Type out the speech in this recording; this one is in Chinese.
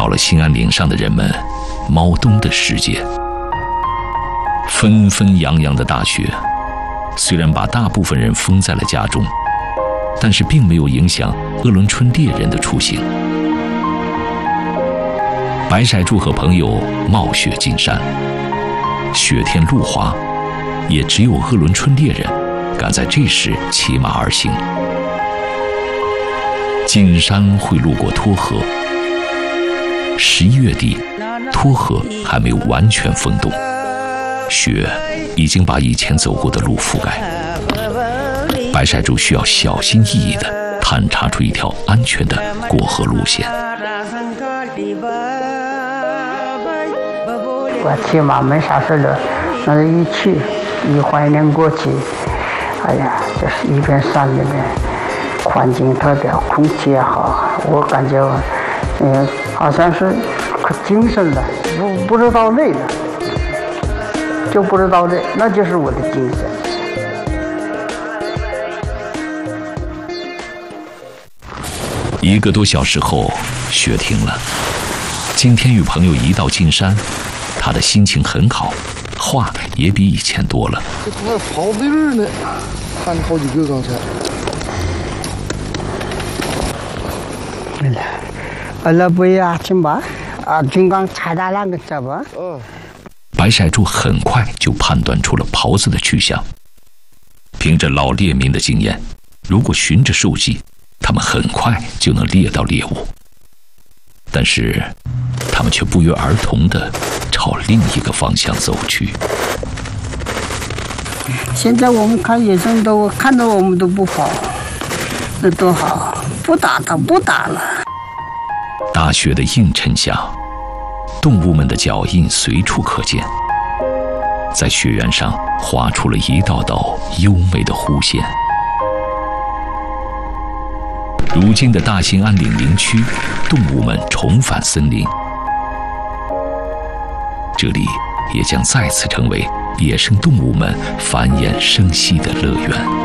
到了兴安岭上的人们猫冬的世界。纷纷扬扬的大雪，虽然把大部分人封在了家中，但是并没有影响鄂伦春猎人的出行。白骰柱和朋友冒雪进山，雪天路滑，也只有鄂伦春猎人敢在这时骑马而行。进山会路过沱河，11月底，沱河还没有完全封冻，雪已经把以前走过的路覆盖。白骰柱需要小心翼翼地探查出一条安全的过河路线。 我骑马没啥事了，那一去一怀念过去，哎呀，就是一片山里面，环境特别好，空气也好，我感觉，好像是可精神了，不知道累了，就不知道累，那就是我的精神。 1个多小时后，雪停了。今天与朋友一道进山，他的心情很好，话也比以前多了。 这还有刨地儿呢，看好几个刚才。 那不呀，行吧？金刚踩到那个什么？ 白骰柱很快就判断出了狍子的去向。凭着老猎民的经验，如果循着数迹，他们很快就能猎到猎物。但是，他们却不约而同地朝另一个方向走去。 现在我们看野生动物，看到我们都不跑，那多好！不打了。 大雪的映衬下，动物们的脚印随处可见，在雪原上画出了一道道优美的弧线。如今的大兴安岭林区，动物们重返森林，这里也将再次成为野生动物们繁衍生息的乐园。